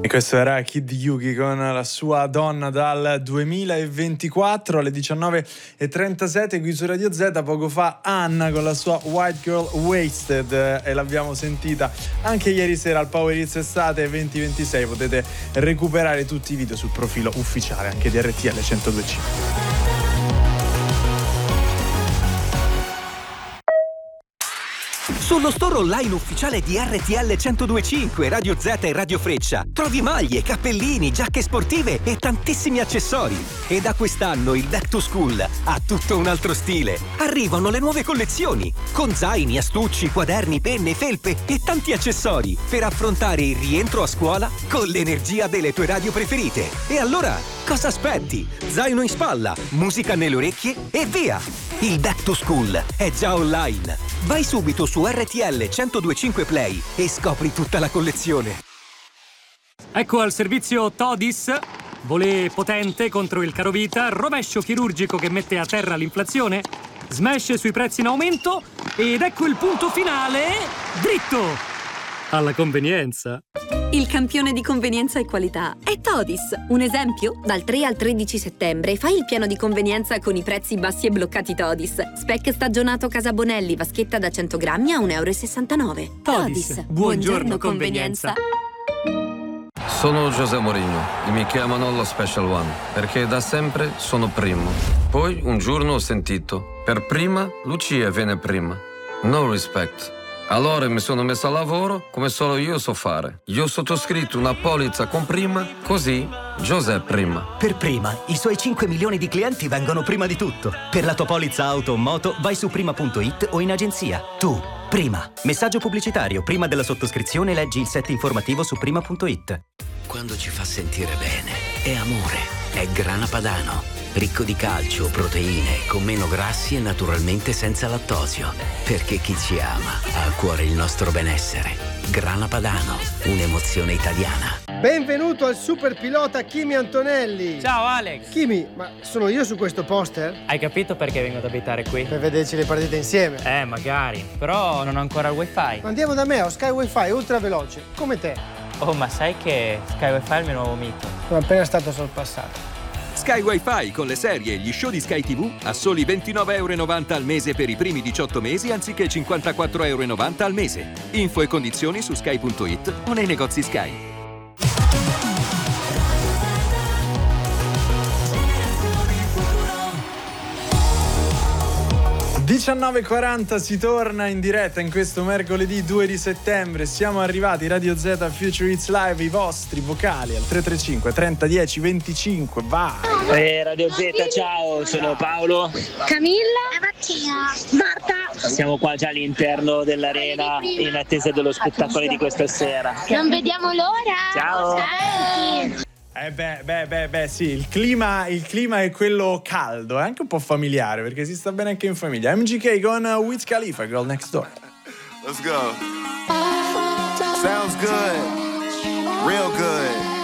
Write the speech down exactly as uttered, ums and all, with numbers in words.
Questo era Kid Yugi con la sua donna dal duemilaventiquattro alle diciannove e trentasette qui su Radio Z. Poco fa Anna con la sua White Girl Wasted e l'abbiamo sentita anche ieri sera al Power Hits Estate duemilaventisei. Potete recuperare tutti i video sul profilo ufficiale anche di R T L centodue e cinque. Sullo store online ufficiale di R T L centodue e cinque, Radio Z e Radio Freccia trovi maglie, cappellini, giacche sportive e tantissimi accessori. E da quest'anno il Back to School ha tutto un altro stile. Arrivano le nuove collezioni con zaini, astucci, quaderni, penne, felpe e tanti accessori per affrontare il rientro a scuola con l'energia delle tue radio preferite. E allora, cosa aspetti? Zaino in spalla, musica nelle orecchie e via! Il Back to School è già online. Vai subito su R T L centodue e cinque Play e scopri tutta la collezione. Ecco al servizio Todis. Volé potente contro il carovita, rovescio chirurgico che mette a terra l'inflazione, smash sui prezzi in aumento ed ecco il punto finale, dritto alla convenienza. Il campione di convenienza e qualità è Todis. Un esempio? Dal tre al tredici settembre fai il piano di convenienza con i prezzi bassi e bloccati Todis. Speck stagionato Casa Bonelli, vaschetta da cento grammi a un euro e sessantanove. Todis, Todis. Buongiorno, Buongiorno convenienza. Sono José Mourinho e mi chiamano lo Special One perché da sempre sono primo. Poi un giorno ho sentito, per prima Lucia viene prima. No respect. Allora mi sono messo a lavoro come solo io so fare. Io ho sottoscritto una polizza con Prima, così José Prima. Per Prima, i suoi cinque milioni di clienti vengono prima di tutto. Per la tua polizza auto o moto vai su prima punto it o in agenzia. Tu, Prima. Messaggio pubblicitario. Prima della sottoscrizione leggi il set informativo su prima punto it. Quando ci fa sentire bene, è amore, è Grana Padano. Ricco di calcio, proteine, con meno grassi e naturalmente senza lattosio. Perché chi ci ama ha a cuore il nostro benessere. Grana Padano, un'emozione italiana. Benvenuto al super pilota Kimi Antonelli. Ciao Alex. Kimi, ma sono io su questo poster? Hai capito perché vengo ad abitare qui? Per vederci le partite insieme. Eh, magari. Però non ho ancora il wifi. Andiamo da me, ho Sky Wi-Fi ultra veloce, come te. Oh, ma sai che Sky Wi-Fi è il mio nuovo mito? Sono appena stato sorpassato. Sky Wi-Fi con le serie e gli show di Sky tivù a soli ventinove euro e novanta al mese per i primi diciotto mesi anziché cinquantaquattro euro e novanta al mese. Info e condizioni su sky punto it o nei negozi Sky. diciannove e quaranta si torna in diretta in questo mercoledì due di settembre. Siamo arrivati, Radio Z Future Hits Live, i vostri vocali al tre tre cinque trenta dieci venticinque. Vai! Eh, Radio Z, ciao, sono Paolo, Camilla e Mattia, Marta. Siamo qua già all'interno dell'arena in attesa dello spettacolo di questa sera. Non vediamo l'ora. Ciao. Ciao. Eh beh, beh, beh, beh, sì, il clima, il clima è quello caldo, è anche un po' familiare perché si sta bene anche in famiglia. M G K con Wiz Khalifa, Girl Next Door. Let's go. Sounds good. Real good.